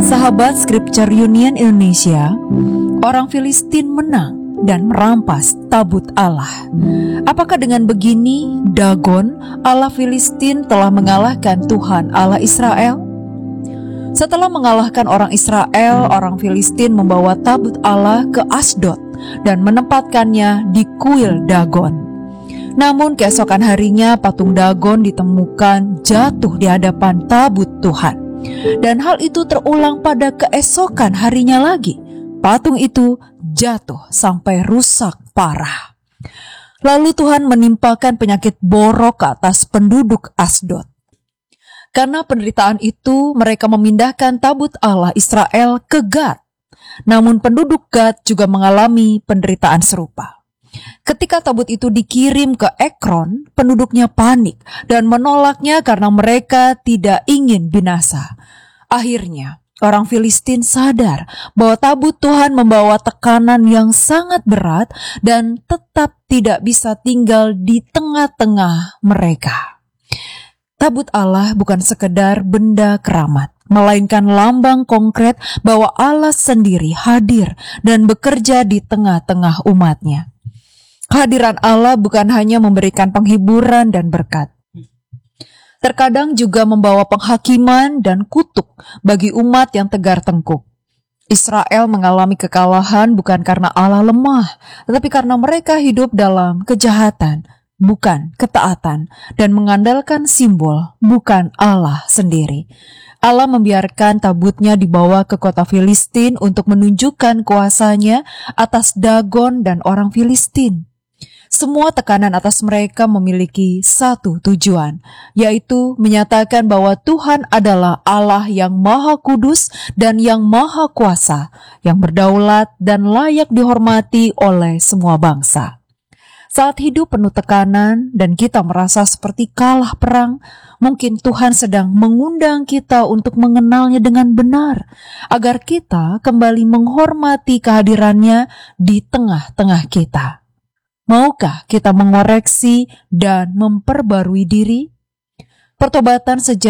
Sahabat Scripture Union Indonesia, orang Filistin menang dan merampas tabut Allah. Apakah dengan begini Dagon, Allah Filistin, telah mengalahkan Tuhan Allah Israel? Setelah mengalahkan orang Israel, orang Filistin membawa tabut Allah ke Asdod dan menempatkannya di kuil Dagon. Namun keesokan harinya patung Dagon ditemukan jatuh di hadapan tabut Tuhan. Dan hal itu terulang pada keesokan harinya lagi. Patung itu jatuh sampai rusak parah. Lalu Tuhan menimpakan penyakit borok ke atas penduduk Asdod. Karena penderitaan itu, mereka memindahkan tabut Allah Israel ke Gad. Namun penduduk Gad juga mengalami penderitaan serupa. Ketika tabut itu dikirim ke Ekron, penduduknya panik dan menolaknya karena mereka tidak ingin binasa. Akhirnya, orang Filistin sadar bahwa tabut Tuhan membawa tekanan yang sangat berat dan tetap tidak bisa tinggal di tengah-tengah mereka. Tabut Allah bukan sekedar benda keramat, melainkan lambang konkret bahwa Allah sendiri hadir dan bekerja di tengah-tengah umatnya. Kehadiran Allah bukan hanya memberikan penghiburan dan berkat. Terkadang juga membawa penghakiman dan kutuk bagi umat yang tegar tengkuk. Israel mengalami kekalahan bukan karena Allah lemah, tetapi karena mereka hidup dalam kejahatan, bukan ketaatan, dan mengandalkan simbol, bukan Allah sendiri. Allah membiarkan tabutnya dibawa ke kota Filistin untuk menunjukkan kuasanya atas Dagon dan orang Filistin. Semua tekanan atas mereka memiliki satu tujuan, yaitu menyatakan bahwa Tuhan adalah Allah yang Maha Kudus dan yang Maha Kuasa, yang berdaulat dan layak dihormati oleh semua bangsa. Saat hidup penuh tekanan dan kita merasa seperti kalah perang, mungkin Tuhan sedang mengundang kita untuk mengenalnya dengan benar, agar kita kembali menghormati kehadirannya di tengah-tengah kita. Maukah kita mengoreksi dan memperbarui diri? Pertobatan sejati